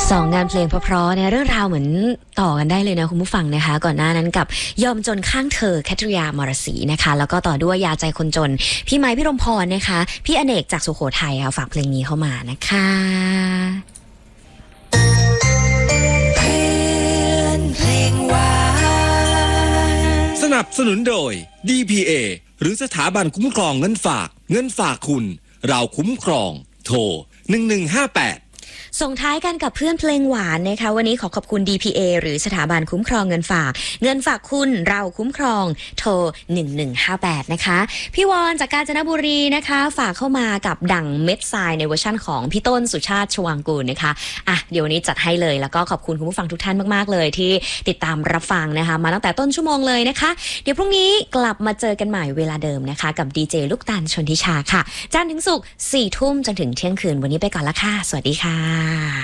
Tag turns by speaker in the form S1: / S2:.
S1: สองงานเพลงเพราะๆเนี่ยเรื่องราวเหมือนต่อกันได้เลยนะคุณผู้ฟังนะคะก่อนหน้านั้นกับยอมจนข้างเธอแคทริยามรศรีนะคะแล้วก็ต่อด้วยยาใจคนจนพี่ไม้พี่รมพรนะคะพี่อเนกจากสุโขทัยค่ะฝากเพลงนี้เข้ามานะคะ
S2: สนับสนุนโดย DPA หรือสถาบันคุ้มครองเงินฝากคุณเราคุ้มครองโทร1158
S1: ส่งท้ายกันกับเพื่อนเพลงหวานนะคะวันนี้ขอบคุณ DPA หรือสถาบันคุ้มครองเงินฝากคุณเราคุ้มครองโทร1158นะคะพี่วอนจากกาญจนบุรีนะคะฝากเข้ามากับดั่งเม็ดทรายในเวอร์ชั่นของพี่ต้นสุชาติชวางกูลนะคะเดี๋ยววันนี้จัดให้เลยแล้วก็ขอบคุณคุณผู้ฟังทุกท่านมากๆเลยที่ติดตามรับฟังนะคะมาตั้งแต่ต้นชั่วโมงเลยนะคะเดี๋ยวพรุ่งนี้กลับมาเจอกันใหม่เวลาเดิมนะคะกับดีเจลูกตาลชนทิชาค่ะจันทร์ถึงศุกร์ 4 ทุ่มจนถึงเที่ยงคืนวันนี้ไปก่อนละค่ะสวัสดีค่ะ